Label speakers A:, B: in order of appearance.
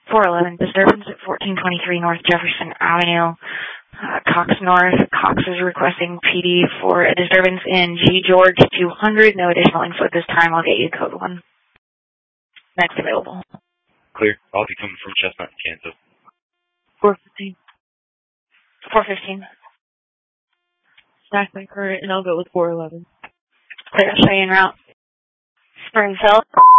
A: 411, disturbance at 1423 North Jefferson Avenue, Cox North. Cox is requesting PD for a disturbance in G. George 200. No additional info at this time. I'll get you code 1. Next available.
B: Clear. I'll be coming from Chestnut, Kansas.
A: 415. 415.
C: Stack my current, and I'll go with 411.
A: Clear. Show you en route. Springfield.